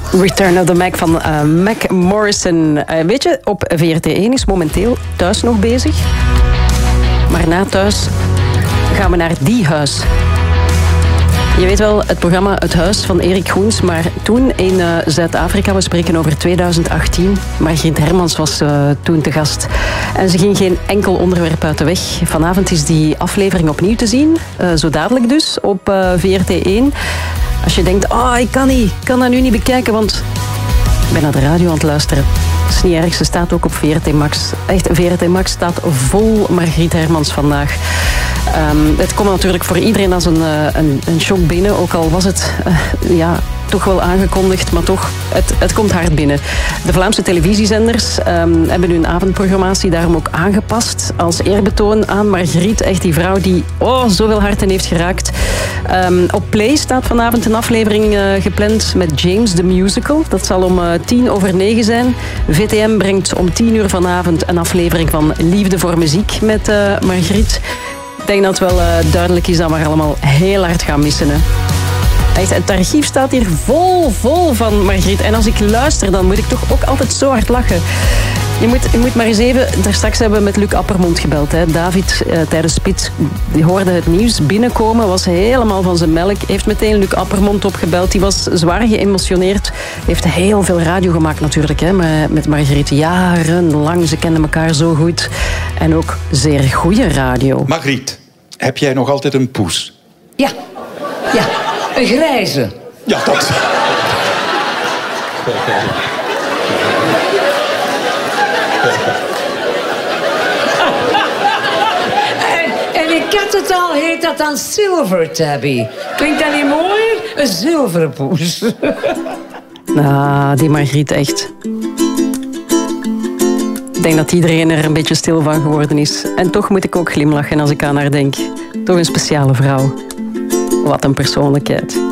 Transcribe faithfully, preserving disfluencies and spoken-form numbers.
Return of the Mac van uh, Mac Morrison. Uh, weet je, op V R T één is momenteel Thuis nog bezig. Maar na Thuis gaan we naar Die Huis. Je weet wel, het programma Het Huis van Erik Goens, maar toen in uh, Zuid-Afrika, we spreken over tweeduizend achttien, Margriet Hermans was uh, toen te gast. En ze ging geen enkel onderwerp uit de weg. Vanavond is die aflevering opnieuw te zien, uh, zo dadelijk dus, op uh, V R T één. Als je denkt, oh, ik kan niet, ik kan dat nu niet bekijken, want ik ben naar de radio aan het luisteren. Dat is niet erg, ze staat ook op V R T Max. Echt, V R T Max staat vol Margriet Hermans vandaag. Um, het komt natuurlijk voor iedereen als een, een, een shock binnen, ook al was het uh, ja, toch wel aangekondigd, maar toch, het, het komt hard binnen. De Vlaamse televisiezenders um, hebben hun avondprogrammatie daarom ook aangepast als eerbetoon aan Margriet. Echt die vrouw die oh, zoveel harten heeft geraakt. Um, op Play staat vanavond een aflevering uh, gepland met James the Musical. Dat zal om uh, tien over negen zijn. V T M brengt om tien uur vanavond een aflevering van Liefde voor Muziek met uh, Margriet. Ik denk dat het wel uh, duidelijk is dat we haar allemaal heel hard gaan missen. Hè. Echt, het archief staat hier vol, vol van Margriet. En als ik luister, dan moet ik toch ook altijd zo hard lachen. Je moet, je moet maar eens even... Daar straks hebben we met Luc Appermond gebeld. Hè. David, uh, tijdens Spits, die hoorde het nieuws binnenkomen. Was helemaal van zijn melk. Heeft meteen Luc Appermond opgebeld. Die was zwaar geëmotioneerd. Heeft heel veel radio gemaakt natuurlijk. Hè, met Margriet. Jarenlang. Ze kenden elkaar zo goed. En ook zeer goede radio. Margriet, heb jij nog altijd een poes? Ja. Ja. Een grijze. Ja, dat... en, en ik had het al, heet dat dan Silver Tabby. Klinkt dat niet mooier? Een zilverpoes. Nou, die Margriet echt. Ik denk dat iedereen er een beetje stil van geworden is. En toch moet ik ook glimlachen als ik aan haar denk. Toch een speciale vrouw. Wat een persoonlijkheid.